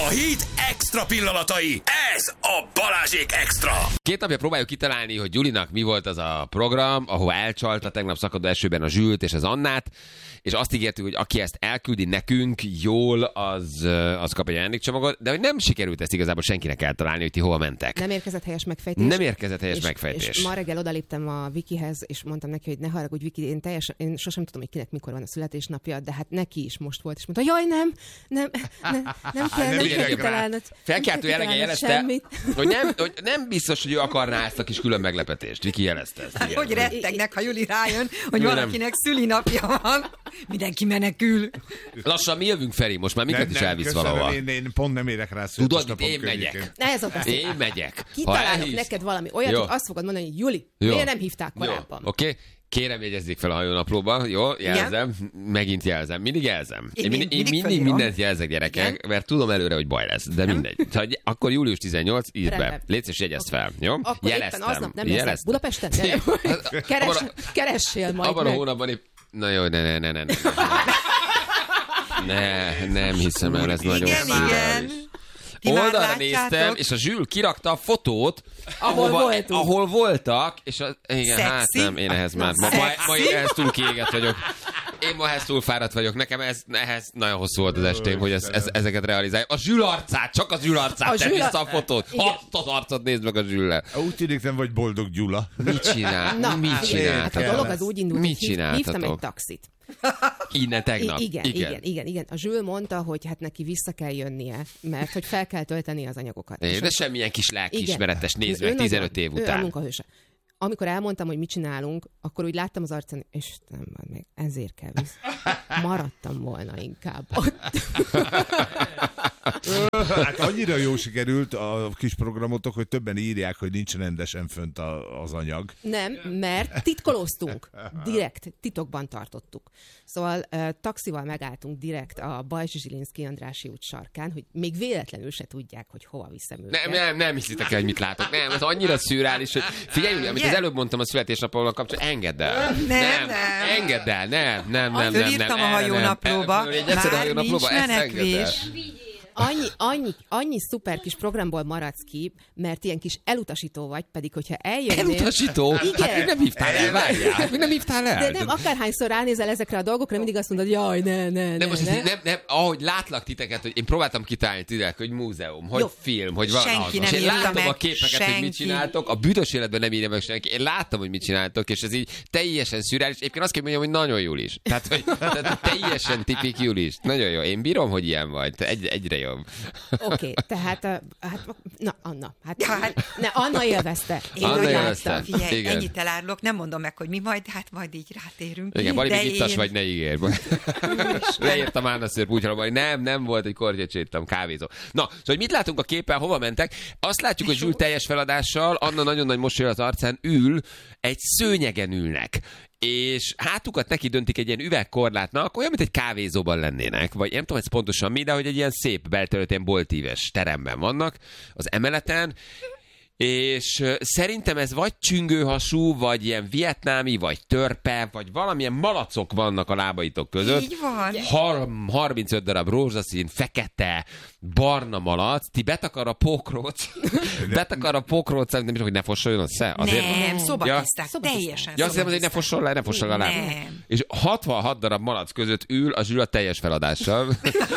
A hét extra pillanatai. Ez a Balázsék Extra. 2 napja próbáljuk kitalálni, hogy Gyulinak mi volt az a program, ahol elcsalta tegnap szakadó esőben a Zsült és az Annát, és azt ígértük, hogy aki ezt elküldi nekünk jól, az kap egy ajándékcsomagot, de hogy nem sikerült ezt igazából senkinek eltalálni, hogy ti hova mentek. Nem érkezett helyes megfejtés. Nem érkezett helyes megfejtés. És ma reggel odaléptem a Vikihez, és mondtam neki, hogy ne haragudj, Viki, én sosem tudom, hogy kinek mikor van a születésnapja, de hát neki is most volt, és mondta, jaj, nem kell kitalálnod. Felkeltő jelege jelezte, hogy nem biztos, hogy ő akarná ezt a kis külön meglepetést. Viki jelezte ezt. Hát, hogy rettegnek, ha Juli rájön, hogy valakinek szülinapja van. Mindenki menekül. Lassan mi jövünk, Feri, most már minket is elvisz valahol. Én pont nem érek rá Tudod, én megyek. Én megyek. Kitalálok neked valami olyat, hogy azt fogod mondani, hogy Juli, miért nem hívták korábban? Oké. Kérem, jegyezzék fel a hajónaplóba, jó? Jelzem, megint jelzem. Mindig jelzem. Én mindig mindent jelzek, gyerekek, mert tudom előre, hogy baj lesz, de mindegy. Akkor július 18, írd be. Légy szíves, jegyezd fel, jó? Akkor éppen aznap nem leszek Budapesten? Keressél majd abban meg. A hónapban Na jó, ne. Nem hiszem el, ez nagyon szürreális. Oldalra néztem, és a Zsül kirakta a fotót, ahol voltak, és igen, hát nem, én ehhez már, ma én ehhez túl kiégett vagyok. Én ma ehhez túl fáradt vagyok. Nekem ehhez nagyon hosszú volt az estém, hogy ezeket realizáljuk. A Zsül arcát, csak a Zsül arcát, te vissza a fotót. Azt az arcot nézd meg a Zsüllel. Úgy tűnik, nem vagy boldog Gyula. Mit csináltatok? A dolog az úgy indult, hogy hívtam egy taxit. Innen tegnap. Igen. A Zsül mondta, hogy hát neki vissza kell jönnie, mert hogy fel kell tölteni az anyagokat. De semmilyen kis lelkiismeretes, nézd meg 15 év után. Ő a munkahőse. Amikor elmondtam, hogy mit csinálunk, akkor úgy láttam az arcán, és nem van még, ezért kell vissza. Maradtam volna inkább ott. Hát annyira jó sikerült a kis programotok, hogy többen írják, hogy nincs rendesen fönt az anyag. Nem, mert titkolóztunk. Direkt, titokban tartottuk. Szóval taxival megálltunk direkt a Bajcsy Zsilinszky Andrássy út sarkán, hogy még véletlenül se tudják, hogy hova viszem őket. Nem hiszitek el, hogy mit látok. Nem, ez annyira szürreális, hogy figyelj, Júli, amit az előbb mondtam a születésnapommal kapcsolatban, engedd el. Nem. Engedd el, nem. Fölírtam a hajónaplóba, már nincs menekvés. Annyi szuper kis programból maradsz ki, mert ilyen kis elutasító vagy, pedig hogyha eljönnél... Elutasító? Igen. Hát nem hívtál el, várjál. Nem hívtál el. De nem, akárhányszor ránézel ezekre a dolgokra, mindig azt mondod, jaj, ne. Nem, ahogy látlak titeket, hogy én próbáltam kitálni titeket, hogy múzeum, hogy film, hogy valami. Senki nem én írta látom meg, a képeket, hogy mit csináltok, a büdös életben nem írja meg senki. Én láttam, hogy mit csináltok, és ez így teljesen szürreális. Egyébként azt kell mondjam, hogy nagyon jól is. Tehát teljesen tipik Julis. Nagyon jó. Én bírom, hogy ilyen vagy. Egyre jobb. Oké, tehát, Anna. Anna élvezte. Figyelj, ennyit elárulok, nem mondom meg, hogy mi majd így rátérünk. Igen, Bali, még ittas vagy, ne ígérj. Leírtam Ánaszőr búcsra, hogy nem volt, egy kortyot séttam, kávézó. Na, szóval, hogy mit látunk a képen, hova mentek? Azt látjuk, hogy Zsül teljes feladással, Anna nagyon nagy mosoly az arcán egy szőnyegen ülnek. És hátukat neki döntik egy ilyen üvegkorlátnak, olyan, mint egy kávézóban lennének, vagy nem tudom, ez pontosan mi, de hogy egy ilyen szép belterület, ilyen boltíves teremben vannak az emeleten, és szerintem ez vagy csüngőhasú, vagy ilyen vietnámi, vagy törpe, vagy valamilyen malacok vannak a lábaitok között. Így van. 35 darab rózsaszín, fekete, barna malac, ti betakar a pókróc, nem tudom, hogy ne fossoljon a sze. Nem, szobatiszták, teljesen azt hiszem, hogy ne fossol le a láb. És 66 darab malac között ül a Zsül a teljes feladással.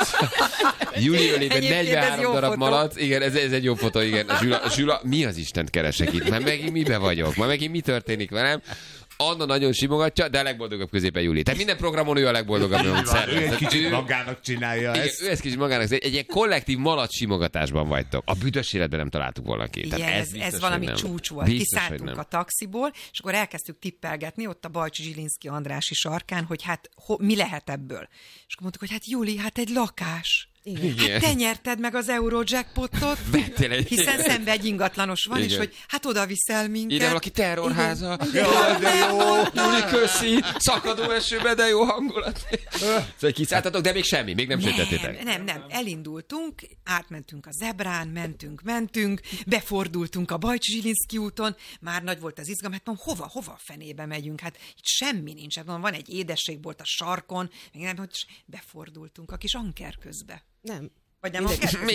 Júli ölében 43 darab malac. Igen, ez egy jó fotó, igen. A Zsül, mi az Istent keresek itt? Már megint mibe vagyok? Már megint mi történik velem? Anna nagyon simogatja, de a legboldogabb középen Júli. Tehát minden programon ő a legboldogabb, amit szervez. Ő egy kicsit magának csinálja ezt. Ő egy kicsit magának. Egy ilyen kollektív malac simogatásban vagytok. A büdös életben nem találtuk volna ki. Igen, ez valami csúcs volt. Kiszálltunk a taxiból, és akkor elkezdtük tippelgetni ott a Bajcsy Zsilinszky Andrássy sarkán, hogy hát mi lehet ebből. És akkor mondtuk, hogy hát Júli, hát egy lakás. Igen. Hát te nyerted meg az Eurojackpotot, hiszen szembe egy ingatlanos van, igen. És hogy hát oda viszel minket. Ide valaki terrorháza. Jaj, de jó. Júli, köszi. Szakadó esőben, de jó hangulat. Szóval kiszálltatok, de még semmi, még nem sütettétek. Nem. Elindultunk, átmentünk a Zebrán, mentünk, befordultunk a Bajcsy Zsilinszky úton, már nagy volt az izgalom, hát mondom, hova a fenébe megyünk? Hát itt semmi nincs. Hát mondom, van egy édességbolt a sarkon, még nem, hogy befordultunk a kis Anker közbe. Nem. Vagy nem a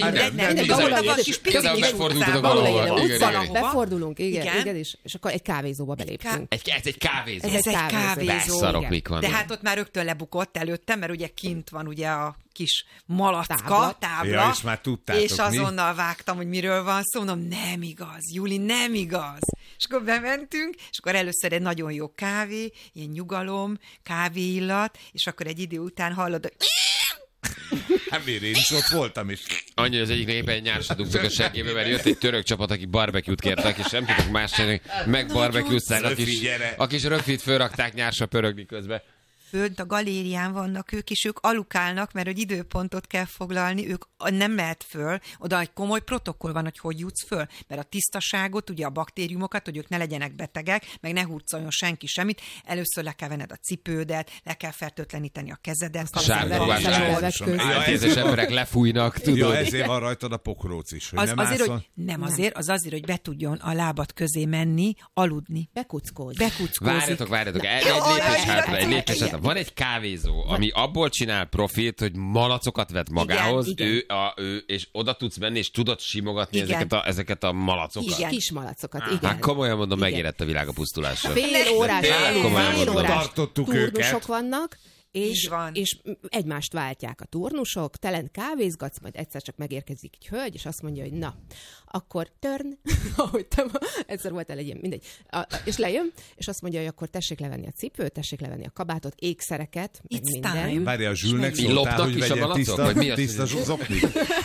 befordulunk, igen, és akkor egy kávézóba beléptünk. Egy kávézó. Ez egy kávézó. Szarok, mik van. De hát ott már rögtön lebukott előttem, mert ugye kint van ugye a kis malacka, tábla. Ja, és már tudtátok, és azonnal vágtam, hogy miről van szó, mondom, nem igaz, Juli, nem igaz. És akkor bementünk, és akkor először egy nagyon jó kávé, ilyen nyugalom, kávéillat, és akkor egy idő után hallod, hogy Hát miért, én is ott voltam is. Annyi, az egyiknek éppen egy nyársat dugtak a seggébe, mert jött egy török csapat, akik barbecue-t kértek, és nem tudtak más csinálni, meg barbecue-zták, a kis rögfit fölrakták nyársra pörögni közben. Fönt a galérián vannak ők, és ők alukálnak, mert hogy időpontot kell foglalni, ők nem mehet föl, oda egy komoly protokoll van, hogy jutsz föl, mert a tisztaságot, ugye a baktériumokat, hogy ők ne legyenek betegek, meg ne hurcoljon senki semmit, először le kell venned a cipődet, le kell fertőtleníteni a kezedet. Áltézes emberek lefújnak, tudod. Ja, ezért van rajtad a pokróc is, hogy nem azért, hogy be tudjon a lábad közé menni, aludni. Bekuckózik. Várjatok, egy lépés hátra. Van egy kávézó, ami abból csinál profit, hogy malacokat vet magához, igen. Ő, és oda tudsz menni, és tudod simogatni ezeket a malacokat. Igen. Kis malacokat, igen. Hát komolyan mondom, megérett a világ a pusztulásra. Fél órás turnusok vannak, és egymást váltják a turnusok, telen kávézgatsz, majd egyszer csak megérkezik egy hölgy, és azt mondja, hogy na, akkor turn, ahogy te egyszer voltál egy ilyen, mindegy, és lejön, és azt mondja, hogy akkor tessék levenni a cipőt, tessék levenni a kabátot, ékszereket, meg minden. Várja, a Zsülnek szóltál, hogy vegyen tiszta zokni.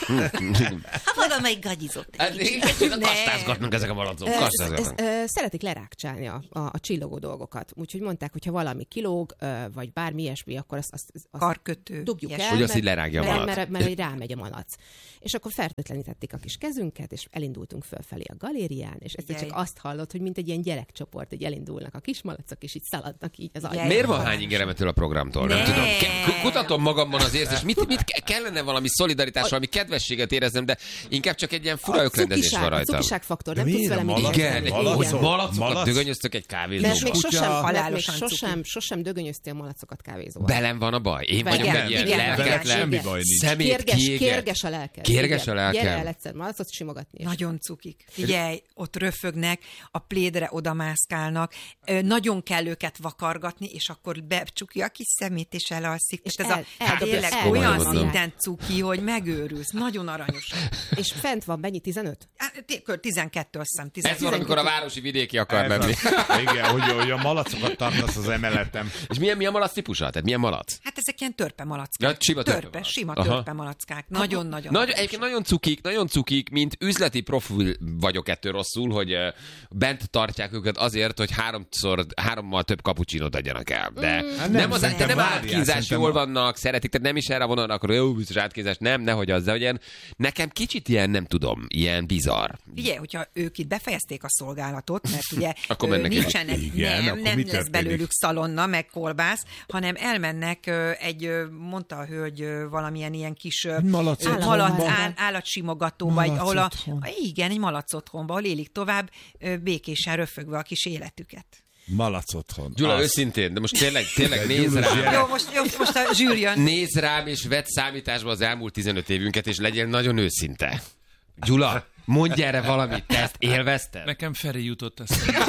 Valamelyik gagyizott. Kastázgatnak ezek a malacok. Szeretik lerákcsálni a csillogó dolgokat. Úgyhogy mondták, hogy ha valami kilóg, vagy bármi ilyesmi, akkor azt karkötő, dugjuk el, hogy azt így lerágja a malac. mert rámegy a malac. És akkor fertőtlenítették a kis kezünket, és elindultunk fölfelé a galérián, és egyszer csak azt hallott, hogy mint egy ilyen gyerekcsoport, hogy elindulnak a kis malacok, és így szaladnak így az agyban. Miért van hány ingeremetől a programtól? Nem tudom. Kutatom magamban az érzést, mit kellene valami szolidaritás, valami kedvességet éreznem, de inkább csak egy ilyen fura ökrendezés van rajtam. A cukiságfaktor, nem tudsz vele mit. Igen, hogy malacokat dögönyöztök egy kávézóba. Még sosem dögönyöztél malacokat kávézóba. Velem van a baj. Én vagyok egy ilyen lelketlen, szemét kérges a lelked. Kérges a lelkem. Gyere el egyszer malacot simogatni. Nagyon cukik. Figyelj, ott röfögnek, a plédre odamászkálnak, nagyon kell őket vakargatni, és akkor becsukja a kis szemét, és elalszik. És ez tényleg olyan szinten cuki, hogy megőrülsz. Nagyon aranyos. És fent van mennyi, 15? 12, azt hiszem. Ez van, amikor a városi vidéki akar menni. Igen, hogy a malacokat tartasz az emeletem. És milyen a malac típusa? Tehát milyen malac? Hát ezek ilyen törpe malackák. Ja, sima törpe malackák. Nagyon-nagyon. Egyébként nagyon cukik, mint üzleti profil vagyok ettől rosszul, hogy bent tartják őket azért, hogy hárommal több kapucsinót adjanak el. De nem átkínzás, jól vannak, szeretik, tehát nem is erre vonalra, akkor jó, biztos átkínzás, nem, nehogy az, de hogy nekem kicsit ilyen, nem tudom, ilyen bizarr. Ugye, hogyha ők itt befejezték a szolgálatot, mert ugye nincsen nem lesz belőlük szalonna, meg kolbász, hanem elmennek mondta a hölgy valamilyen ilyen kis állatsimogatóba, ahol egy malac otthonba, ahol élik tovább békésen röfögve a kis életüket. Malac otthon. Gyula, őszintén, de most tényleg nézz rám. Jó, most a zsűri jön. Nézz rám, és vedd számításba az elmúlt 15 évünket, és legyél nagyon őszinte. Gyula, mondj erre valamit, te ezt élvezted? Nekem Feri jutott eszembe.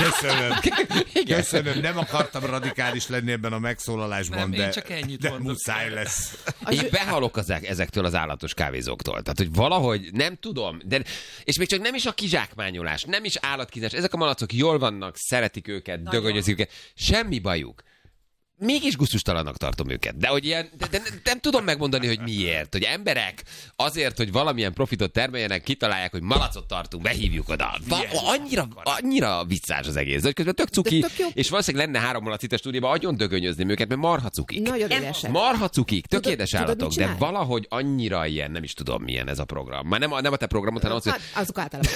Köszönöm. Nem akartam radikális lenni ebben a megszólalásban, de csak ennyit de muszáj lesz. Én behalok ezektől az állatos kávézóktól. Tehát, hogy valahogy nem tudom, és még csak nem is a kizsákmányolás, nem is állatkínzás. Ezek a malacok jól vannak, szeretik őket, dögönyözik őket. Semmi bajuk. Mégis gusztustalannak tartom őket. De hogy ilyen, de nem tudom megmondani, hogy miért. Hogy emberek azért, hogy valamilyen profitot termeljenek, kitalálják, hogy malacot tartunk, behívjuk oda. Annyira viccás az egész. De közben tök cuki, és valószínűleg lenne 3 malac itt a stúdióban, agyon dögönyözni őket, mert marha cukik. Nagyon üresek. Marha cukik, tök édes állatok, de valahogy annyira ilyen, nem is tudom milyen ez a program. Már nem a te programod, hanem az, hogy... Azok általában.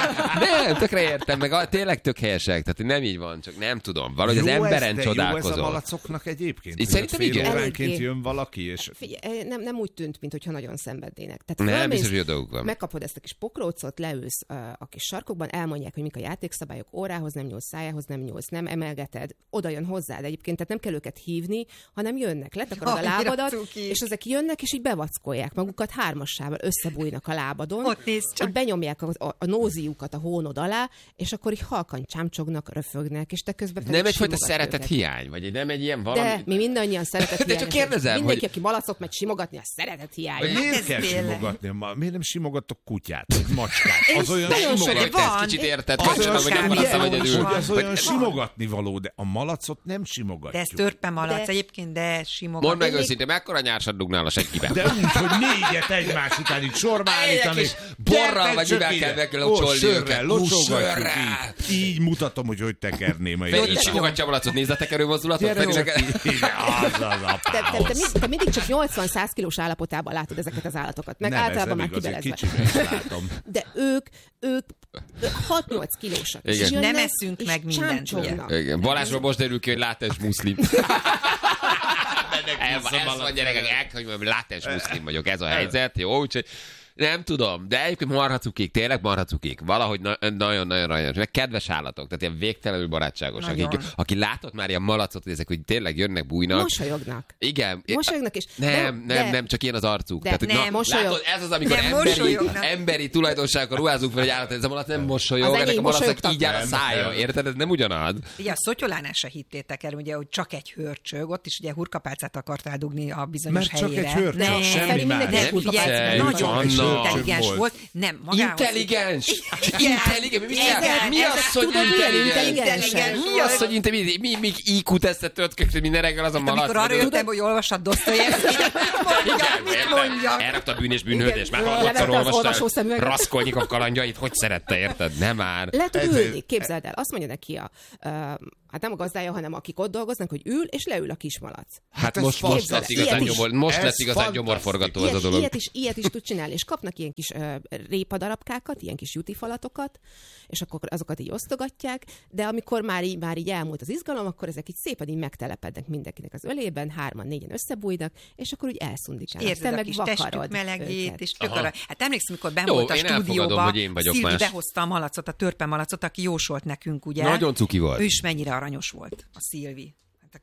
Nem, tökre értem, meg tényleg tök helyesek, tehát nem így van, csak nem tudom. Valahogy az emberen csodálkozom. malacoknak egyébként? Szerintem igen. Óránként jön valaki, és... Figyelj, nem úgy tűnt, mintha nagyon szenvednének. Tehát nem, biztos, hogy a dolguk van. Megkapod ezt a kis pokrócot, leülsz a kis sarkokban, elmondják, hogy mik a játékszabályok, órához nem nyúlsz, szájához nem nyúlsz, nem emelgeted, oda jön hozzád egyébként, tehát nem kell őket hívni, hanem jönnek, letakarod a lábadat, és ezek jönnek, és így bevackolják magukat hármassával, összebújnak a lábadon, ott nézd csak. benyomják a nóziukat a hónod alá, és akkor így halkan csámcsognak, röfögnek, és te közben nem egyfajta szeretet hiány, vagy nem egy ilyen valami... De mi mindannyian szeretet hiány. De csak kérdezem, mindenki, aki malacot megy simogatni, a szeretet hiány. Miért kell simogatni? Miért nem simogattok kutyát, macskát? Az olyan simogatni. Ezt kicsit érted, az olyan simogatni való, de a malacot nem simogatjuk. De ez törpemalac egyébként, de simogatni. Mondd meg őszintén, mekkora nyársat dugnál a seggibe? De úgy, hogy 4 egymás után így sorba állítani. Borral vagy mivel kell megkilocsolni őket. Locsolgatjuk így mutatom, hogy tekerném a jövőt. De így simogatja a malacot, nézd a tekerő mozdulatot. Te mindig csak 80-100 kilós állapotában látod ezeket az állatokat, meg általában már kibelezve. De ők 6-8 kilósak. Nem eszünk meg mindent. Igen. Balázsról most derül ki, hogy látás muszlim. Ez van, gyerekek, hogy látás muszlim vagyok, ez a helyzet, jó, úgyhogy nem tudom, de egyébként marhacukik, tényleg marhacukik. Valahogy nagyon-nagyon aranyos. Meg kedves állatok, tehát ilyen végtelenül barátságosak. Aki látott már ilyen malacot, hogy ezek hogy tényleg jönnek, bújnak. Mosolyognak. Igen. Mosolyognak is. Nem, csak ilyen az arcuk. Tehát, látod, ez az, amikor emberi tulajdonságokkal ruházunk fel egy állat, ez a malac nem mosolyog, ennek a malacnak így áll a szája. Érted? Ez nem ugyanaz. Ugye a Szotyolánál se hittétek el, ugye, hogy csak egy hörcsög, ott is ugye hurkapálcát akartál dugni a bizonyos helyére. Mert csak egy hörcsög, semmi más. Intelligens volt. Nem, magához. Intelligens? Mi az, hogy intelligens? Mi az, hogy intelligens? Mi IQ-tesztet töltködni minden reggel az a malac? Amikor arra jöttem, hogy olvassad Dostoyevskit, mit mondjak? Elrakta Bűn és bűnhődés. Már harmadszor olvastál Raskolnyikov kalandjait. Hogy szerette, érted? Nem már. Le tud ülni, képzeld el. Azt mondja neki hát nem a gazdája, hanem akik ott dolgoznak, hogy ül, és leül a kismalac. Hát most lesz igazán gyomorforgató ez a dolog. Ilyet is tud csinálni, és kapnak ilyen kis répadarabkákat, ilyen kis jutifalatokat, és akkor azokat így osztogatják, de amikor már így elmúlt az izgalom, akkor ezek így szépen így megtelepednek mindenkinek az ölében, 3-4-en összebújnak, és akkor úgy elszundikálnak. Érzed a kis testük melegét, és tök arra. Hát emlékszem, mikor benn volt a stúdióba, Szilvi behozta a malacot, a törpemalacot, aki jósolt nekünk, ugye? Nagyon cuki volt. Ő is mennyire aranyos volt, a Szilvi.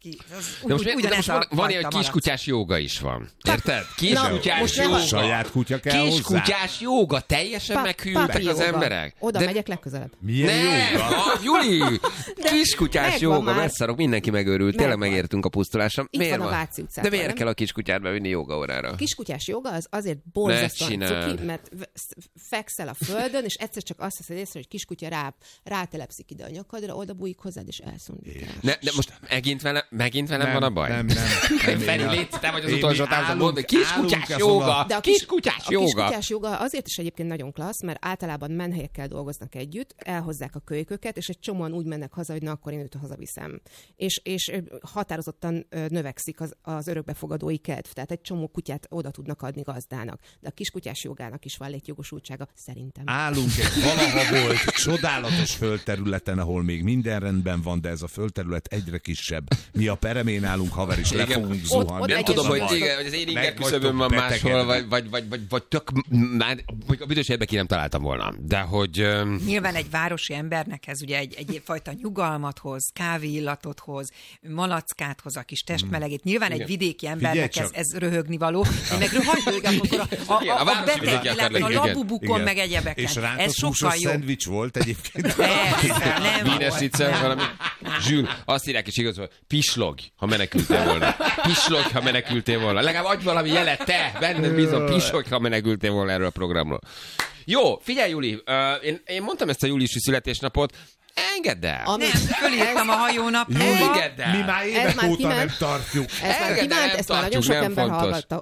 Van ilyen kiskutyás jóga is van. Érted? Kiskutyás jóga. Saját kutya kell hozzá. Kiskutyás jóga. Teljesen meghűltek az emberek. Oda megyek legközelebb. Milyen jóga? Juli! Kiskutyás jóga. Messzarok, mindenki megőrült. Tényleg megértünk a pusztulásra. Miért van? De miért kell a kiskutyát bevinni jógaórára? Kiskutyás jóga az azért borzasztóan cuki, mert fekszel a földön, és egyszer csak azt hiszed észre, hogy kiskutya rátelepszik ide a nyakadra, oda bújik hozzád, és elszundikál. De most megint velem van a baj? Nem. Feri, légy, te vagy az utolsó társam, mondd, kiskutyás jóga! A kiskutyás jóga azért is egyébként nagyon klassz, mert általában menhelyekkel dolgoznak együtt, elhozzák a kölyköket, és egy csomóan úgy mennek haza, hogy na, akkor én őt hazaviszem. És határozottan növekszik az örökbefogadói kedv. Tehát egy csomó kutyát oda tudnak adni gazdának. De a kiskutyás jogának is van létjogosultsága, szerintem. Állunk egy valaha volt csodálatos földterületen, ahol még minden rendben van, de ez a földterület egyre kisebb. Mi a peremén állunk, haver, és le fogunk zuhanni. Nem tudom, hogy az én inger küszöbön van máshol, vagy tök... A büdös helyben ki nem találtam volna. De hogy... Nyilván egy városi embernek ez ugye egyfajta nyugalmat hoz, kávéillatot hoz, malackát hoz, a kis testmelegét. Nyilván egy vidéki embernek ez röhögni való. Én meg röhögni, akkor a beteg életben, a labubukon, meg egyebeken. És rántott húsos szendvics volt egyébként. Vínes szicel, valami... Zsül, azt írják is igaz, hogy pislog, ha menekültél volna. Pislog, ha menekültél volna. Legalább adj valami jelet, te! Benned bízom, pislog, ha menekültél volna erről a programról. Jó, figyelj, Juli, én mondtam ezt a júliusi születésnapot, engedd el. Nem, fölírtam a hajónapra. Engedd el. Mi már évek óta nem tartjuk. Ez már kívánt, ezt már nagyon sok ember hallgatta.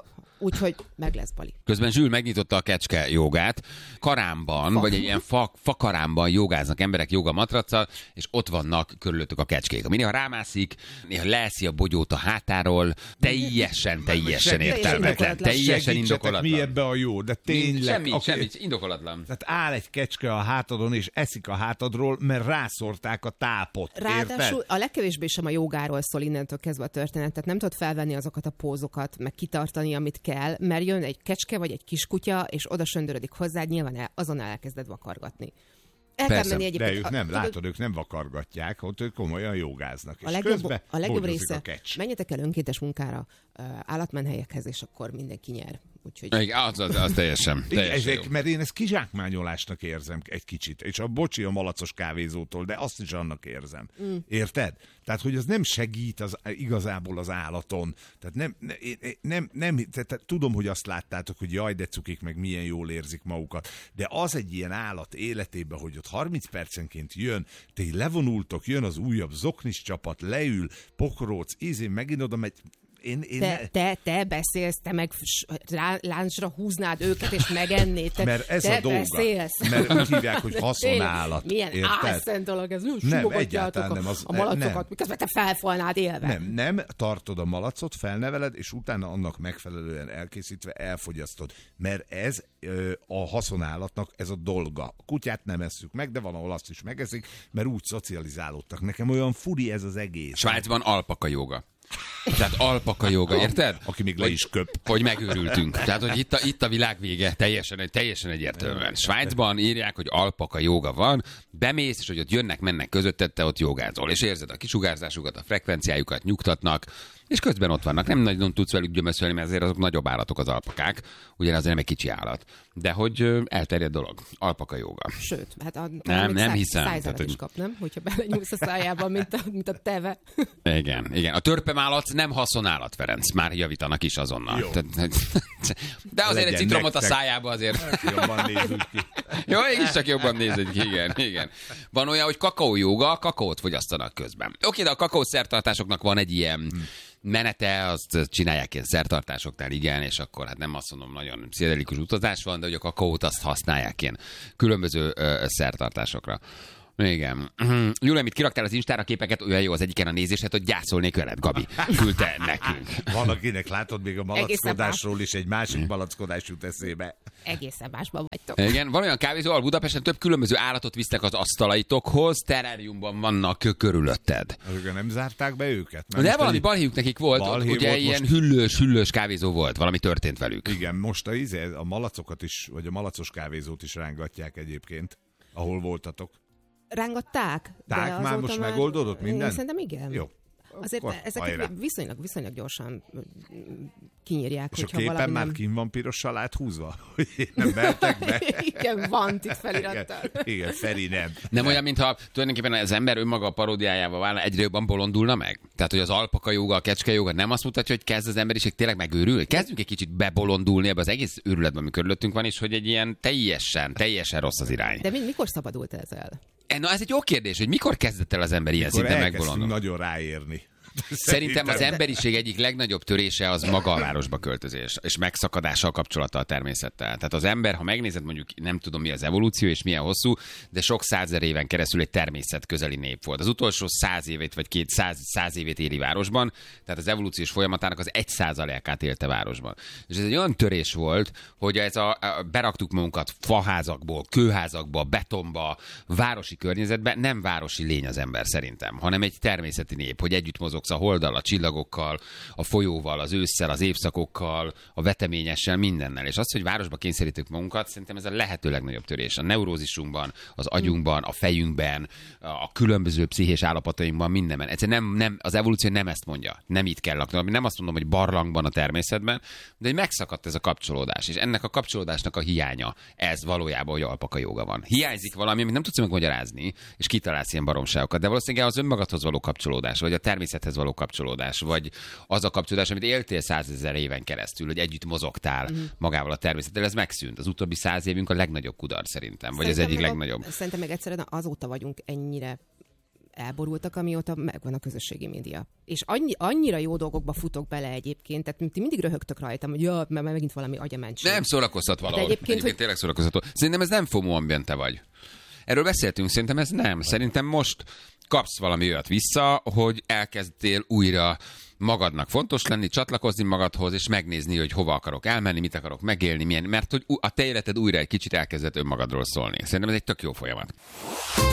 Úgyhogy meg lesz, Bali. Közben Zsül megnyitotta a kecske jogát. Karámban, vagy egy ilyen fakarámban jogáznak emberek jogamatraccal, és ott vannak körülöttük a kecskék. Ami néha rámászik, néha leeszi a bogyót a hátáról, teljesen értelmetlen. Teljesen indokolatlan. Mi ebbe a jó, de tényleg. Semmi, indokolatlan. Tehát áll egy kecske a hátadon, és eszik a hátadról, mert rászórták a tápot. Ráadásul a legkevésbé sem a jogáról szól innentől kezdve a történet, tehát nem tudod felvenni azokat a pózokat, meg kitartani, amit kell, mert jön egy kecske vagy egy kiskutya, és oda söndörödik hozzád, nyilván azonnal elkezded vakargatni. Persze, de ők nem, látod, ők nem vakargatják, ott ők komolyan jogáznak. És a legjobb része, menjetek el önkéntes munkára állatmenhelyekhez, és akkor mindenki nyer. Úgyhogy... Az teljesen mert én ezt kizsákmányolásnak érzem egy kicsit, és bocsi a malacos kávézótól, de azt is annak érzem. Érted? Tehát, hogy az nem segít igazából az állaton. Tehát tehát tudom, hogy azt láttátok, hogy jaj, de cukik meg milyen jól érzik magukat, de az egy ilyen állat életében, hogy ott 30 percenként jön, te levonultok, jön az újabb zoknis csapat, leül, pokróc, megint oda megy. Te beszélsz, te meg láncsra húznád őket, és megennéd. Mert ez a dolga. Beszélsz. Mert úgy hívják, hogy haszonállat. Milyen álszent dolog ez. Nem, egyáltalán nem. A malacokat, miközben te felfalnád élve. Nem, tartod a malacot, felneveled, és utána annak megfelelően elkészítve elfogyasztod. Mert ez a haszonállatnak ez a dolga. A kutyát nem esszük meg, de van, ahol azt is megeszik, mert úgy szocializálódtak. Nekem olyan furi ez az egész. Svájcban alpaka jóga. Tehát alpaka jóga, érted? Aki még le is köp. Hogy megőrültünk. Tehát, hogy itt a világ vége teljesen egyértelműen. Svájcban írják, hogy alpaka jóga van, bemész, és hogy ott jönnek-mennek közötted, te ott jogázol. És érzed a kisugárzásukat, a frekvenciájukat, nyugtatnak, és közben ott vannak. Nem nagyon tudsz velük gyömöszölni, mert azért azok nagyobb állatok az alpakák. Ugyanaz nem egy kicsi állat. De hogy elterjedt dolog. Alpaka jóga. Sőt, hát nem hiszem. Szájzárat is kap, nem? Hogyha belenyúlsz a szájába, mint a teve. Igen. A törpemállac nem haszonállat, Ferenc. Már javítanak is azonnal. De azért egy citromot a szájába azért. Jobban nézünk ki. Jó, így csak jobban nézünk ki. Igen. Van olyan, hogy kakaójóga, kakaót fogyasztanak közben. Oké, de a kakaószertartásoknak van egy ilyen menete, azt csinálják ilyen szertartásoknál, igen, és akkor hát nem azt mondom, nagyon pszichedelikus utazás van, de hogy a kakaót azt használják ilyen különböző szertartásokra. Igen. Júlia, amit kiraktál az Instára képeket, olyan jó az egyiken a nézéset, hogy gyászolnék veled, Gabi. Küldte nekünk. Van, akinek látod még a malackodásról is egy másik malackodás jut eszébe. Egészen másban vagytok. Igen, van olyan kávézó, ahol Budapesten több különböző állatot visztek az asztalaitokhoz, teráriumban vannak körülötted. Azok nem zárták be őket? De valami balhéjuk nekik volt, ugye volt ilyen hüllős kávézó volt, valami történt velük. Igen, most a malacokat is, vagy a malacos kávézót is rángatják egyébként, ahol voltatok. Rángatták? Már most megoldódott minden? Szerintem igen. Jó. Azért ezeket viszonylag gyorsan kinyírják. És a képen már kim van pirossal áthúzva? Hogy nem mertek be? Igen, van itt felirattal. Igen, Feri nem. Nem olyan, mintha tulajdonképpen az ember önmaga a paródiájával válna, egyre jobban bolondulna meg? Tehát, hogy az alpaka jóga, a kecske jóga nem azt mutatja, hogy kezd az emberiség tényleg megőrül? Kezdjünk egy kicsit bebolondulni ebbe az egész őrületben, ami körülöttünk van, és hogy egy ilyen teljesen rossz az irány. De mikor szabadult ez el? Na, ez egy jó kérdés, hogy mikor kezdett el az ember ilyen szinten megbolondulni? Nagyon ráérni. Szerintem az emberiség egyik legnagyobb törése az maga a városba költözés, és megszakadással kapcsolata a természettel. Tehát az ember, ha megnézed, mondjuk nem tudom mi az evolúció és milyen hosszú, de sok százezer éven keresztül egy természetközeli nép volt. Az utolsó 100 évét vagy 200 évét éli városban, tehát az evolúciós folyamatának az 1%-át élte városban. És ez egy olyan törés volt, hogy beraktuk magunkat faházakból, kőházakba, betonba, városi környezetbe, nem városi lény az ember szerintem, hanem egy természeti nép, hogy együtt mozog a holddal, a csillagokkal, a folyóval, az ősszel, az évszakokkal, a veteményessel, mindennel. És az, hogy városba kényszerítünk magunkat, szerintem ez a lehető legnagyobb törés. A neurózisunkban, az agyunkban, a fejünkben, a különböző pszichés állapotainkban, mindenben. Egyszerűen nem, az evolúció nem ezt mondja. Nem itt kell lakni. Nem azt mondom, hogy barlangban a természetben, de hogy megszakadt ez a kapcsolódás. És ennek a kapcsolódásnak a hiánya, ez valójában, hogy alpaka jóga van. Hiányzik valami, amit nem tudsz megmagyarázni, és kitalálsz ilyen baromságokat, de valószínűleg az önmagadhoz való kapcsolódás, vagy a természethez való kapcsolódás, vagy az a kapcsolódás, amit éltél 100 000 éven keresztül, hogy együtt mozogtál magával a természettel, ez megszűnt. Az utóbbi 100 évünk a legnagyobb kudarc szerintem, vagy az egyik legnagyobb. Szerintem meg egyszerűen azóta vagyunk ennyire elborultak, amióta megvan a közösségi média. És annyira jó dolgokba futok bele egyébként, tehát ti mindig röhögtök rajtam, hogy mert megint valami agyamentség. Nem szórakoztat valahol. Egyébként tényleg szórakoztató. Szerintem ez nem FOMO ambiente vagy. Erről beszéltünk, szerintem ez nem. Szerintem most kapsz valami olyat vissza, hogy elkezdtél újra magadnak fontos lenni, csatlakozni magadhoz, és megnézni, hogy hova akarok elmenni, mit akarok megélni, milyen, mert hogy a te életed újra egy kicsit elkezdett önmagadról szólni. Szerintem ez egy tök jó folyamat.